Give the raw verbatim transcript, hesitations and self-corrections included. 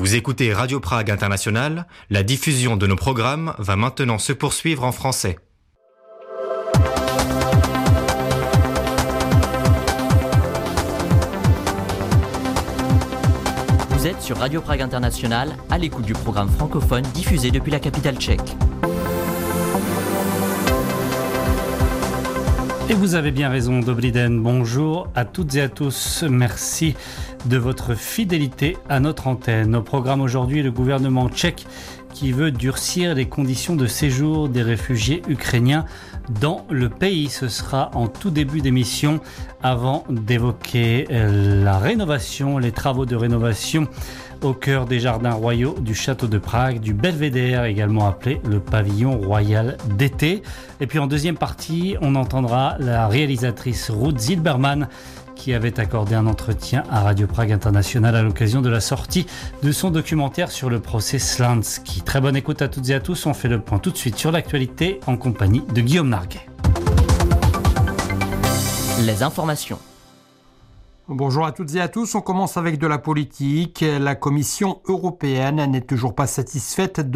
Vous écoutez Radio Prague International, la diffusion de nos programmes va maintenant se poursuivre en français. Vous êtes sur Radio Prague International, à l'écoute du programme francophone diffusé depuis la capitale tchèque. Et vous avez bien raison, Dobrý den. Bonjour à toutes et à tous. Merci de votre fidélité à notre antenne. Au programme aujourd'hui, le gouvernement tchèque qui veut durcir les conditions de séjour des réfugiés ukrainiens dans le pays. Ce sera en tout début d'émission avant d'évoquer la rénovation, les travaux de rénovation au cœur des jardins royaux du château de Prague, du Belvédère, également appelé le pavillon royal d'été. Et puis en deuxième partie, on entendra la réalisatrice Ruth Zilberman qui avait accordé un entretien à Radio Prague International à l'occasion de la sortie de son documentaire sur le procès Slansky. Très bonne écoute à toutes et à tous, on fait le point tout de suite sur l'actualité en compagnie de Guillaume Narguet. Les informations. Bonjour à toutes et à tous, on commence avec de la politique. La Commission européenne n'est toujours pas satisfaite de